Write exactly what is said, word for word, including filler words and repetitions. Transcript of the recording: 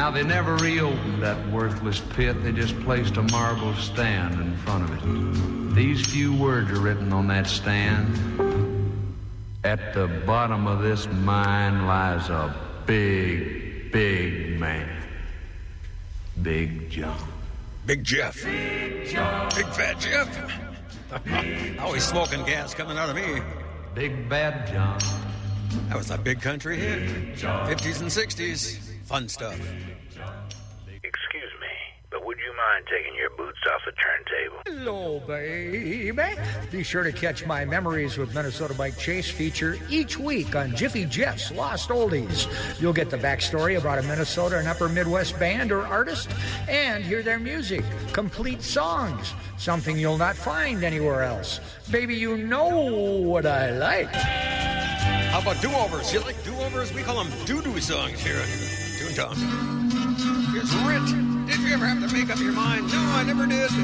Now, they never reopened that worthless pit. They just placed a marble stand in front of it. These few words are written on that stand. At the bottom of this mine lies a big, big man. Big John. Big Jeff. Big John. Big Fat Jeff. Always smoking gas coming out of me. Big Bad John. That was a big country hit. fifties and sixties. Fun stuff. Excuse me, but would you mind taking your boots off the turntable? Hello, baby. Be sure to catch my Memories with Minnesota Bike Chase feature each week on Jiffy Jeff's Lost Oldies. You'll get the backstory about a Minnesota and Upper Midwest band or artist and hear their music, complete songs, something you'll not find anywhere else. Baby, you know what I like. How about do-overs? You like do-overs? We call them doo-doo songs here in Toontown. Here's Rit. Did you ever have to make up your mind? No, I never did.